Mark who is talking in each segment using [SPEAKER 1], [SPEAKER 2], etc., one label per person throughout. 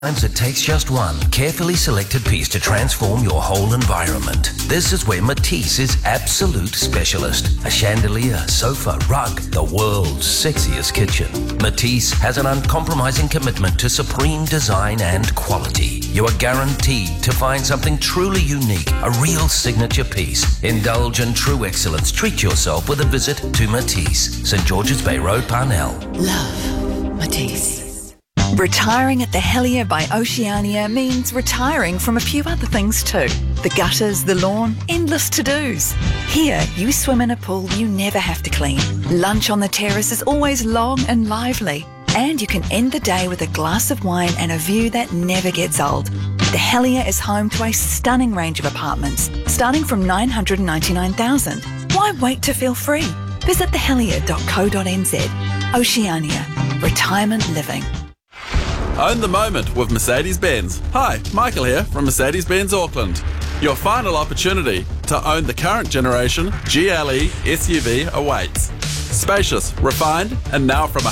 [SPEAKER 1] Sometimes it takes just one carefully selected piece to transform your whole environment. This is where Matisse is absolute specialist. A chandelier, sofa, rug, the world's sexiest kitchen. Matisse has an uncompromising commitment to supreme design and quality. You are guaranteed to find something truly unique, a real signature piece. Indulge in true excellence. Treat yourself with a visit to Matisse, St. George's Bay Road, Parnell.
[SPEAKER 2] Love Matisse.
[SPEAKER 3] Retiring at the Helier by Oceania means retiring from a few other things too. The gutters, the lawn, endless to-dos. Here, you swim in a pool you never have to clean. Lunch on the terrace is always long and lively. And you can end the day with a glass of wine and a view that never gets old. The Helier is home to a stunning range of apartments, starting from $999,000. Why wait to feel free? Visit thehelier.co.nz. Oceania. Retirement living.
[SPEAKER 4] Own the moment with Mercedes-Benz. Hi, Michael here from Mercedes-Benz Auckland. Your final opportunity to own the current generation GLE SUV awaits. Spacious, refined, and now from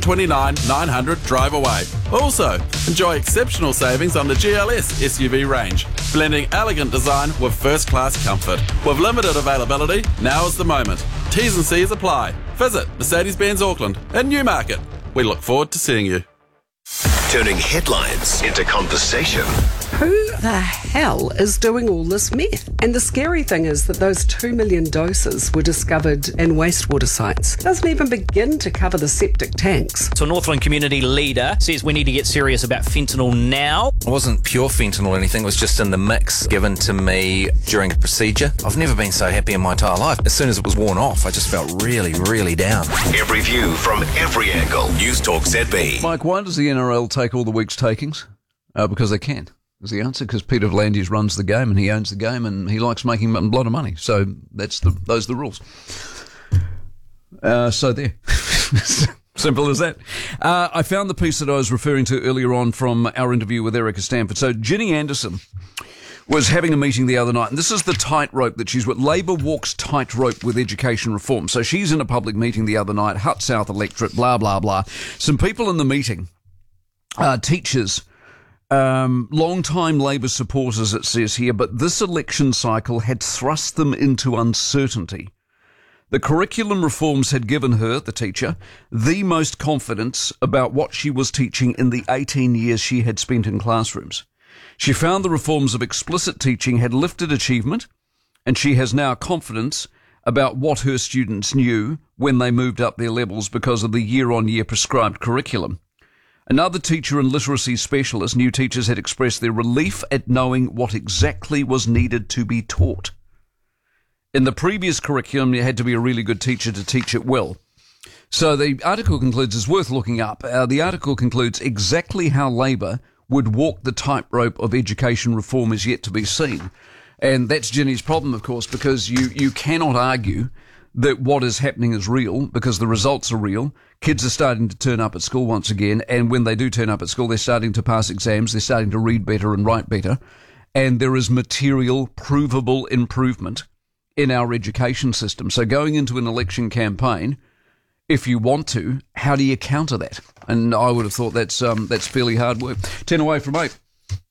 [SPEAKER 4] $129,900 drive away. Also, enjoy exceptional savings on the GLS SUV range, blending elegant design with first-class comfort. With limited availability, now is the moment. T's and C's apply. Visit Mercedes-Benz Auckland in Newmarket. We look forward to seeing you.
[SPEAKER 5] Turning headlines into conversation.
[SPEAKER 6] Who the hell is doing all this meth? And the scary thing is that those 2 million doses were discovered in wastewater sites. Doesn't even begin to cover the septic tanks.
[SPEAKER 7] So a Northland community leader says we need to get serious about fentanyl now.
[SPEAKER 8] It wasn't pure fentanyl or anything, it was just in the mix given to me during a procedure. I've never been so happy in my entire life. As soon as it was worn off, I just felt really, really down.
[SPEAKER 5] Every view from every angle. News Talk ZB.
[SPEAKER 9] Mike, why does the NRL take all the week's takings? Because they can. Is the answer, because Peter V'landys runs the game and he owns the game and he likes making a lot of money. So those are the rules. So there. Simple as that. I found the piece that I was referring to earlier on from our interview with Erica Stanford. So Ginny Anderson was having a meeting the other night, and this is the tightrope that she's with. Labour walks tightrope with education reform. So she's in a public meeting the other night, Hutt South electorate, blah, blah, blah. Some people in the meeting, teachers, long-time Labour supporters, it says here, but this election cycle had thrust them into uncertainty. The curriculum reforms had given her, the teacher, the most confidence about what she was teaching in the 18 years she had spent in classrooms. She found the reforms of explicit teaching had lifted achievement, and she has now confidence about what her students knew when they moved up their levels because of the year-on-year prescribed curriculum. Another teacher and literacy specialist, new teachers had expressed their relief at knowing what exactly was needed to be taught. In the previous curriculum, you had to be a really good teacher to teach it well. So the article concludes, it's worth looking up. The article concludes, exactly how Labour would walk the tightrope of education reform is yet to be seen. And that's Ginny's problem, of course, because you cannot argue that what is happening is real because the results are real. Kids are starting to turn up at school once again, and when they do turn up at school, they're starting to pass exams, they're starting to read better and write better, and there is material, provable improvement in our education system. So going into an election campaign, if you want to, how do you counter that? And I would have thought that's fairly hard work. 10 away from 8.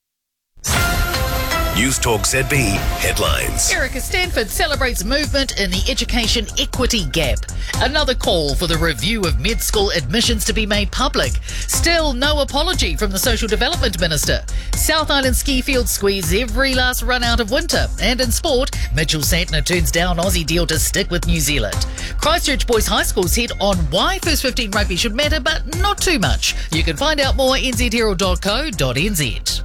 [SPEAKER 5] News Talk ZB headlines.
[SPEAKER 2] Erica Stanford celebrates movement in the education equity gap. Another call for the review of med school admissions to be made public. Still no apology from the Social Development Minister. South Island ski field squeeze every last run out of winter. And in sport, Mitchell Santner turns down Aussie deal to stick with New Zealand. Christchurch Boys High School said on why First 15 rugby should matter, but not too much. You can find out more at nzherald.co.nz.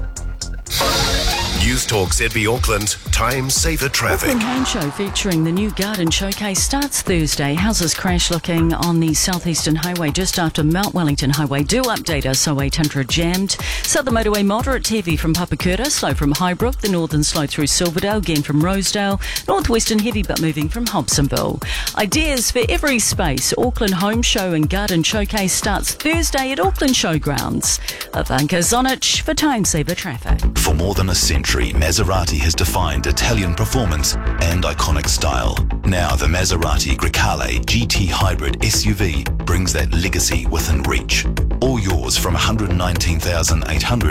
[SPEAKER 5] News Talk ZB Auckland, time saver traffic.
[SPEAKER 10] Auckland Home Show featuring the new garden showcase starts Thursday. Houses crash looking on the southeastern highway just after Mount Wellington Highway. Do update us, so 800 jammed. Southern motorway moderate to heavy from Papakura, slow from Highbrook, the northern slow through Silverdale, again from Rosedale, northwestern heavy but moving from Hobsonville. Ideas for every space. Auckland Home Show and Garden Showcase starts Thursday at Auckland Showgrounds. Ivanka Zonic for time saver traffic.
[SPEAKER 5] For more than a century, Maserati has defined Italian performance and iconic style. Now the Maserati Grecale GT Hybrid SUV brings that legacy within reach. All yours from $119,800